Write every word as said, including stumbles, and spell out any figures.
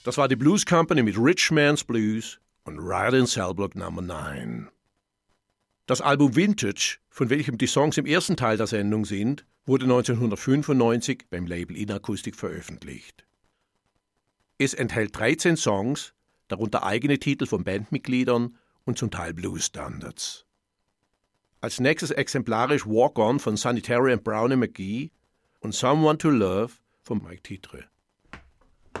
Das war die Blues Company mit Rich Man's Blues und Ride in Cell Block Nummer neun. Das Album Vintage, von welchem die Songs im ersten Teil der Sendung sind, wurde neunzehnhundertfünfundneunzig beim Label Inakustik veröffentlicht. Es enthält dreizehn Songs, darunter eigene Titel von Bandmitgliedern und zum Teil Blues-Standards. Als nächstes exemplarisch Walk On von Sanitary and Brownie McGhee und Someone to Love von Mike Titre.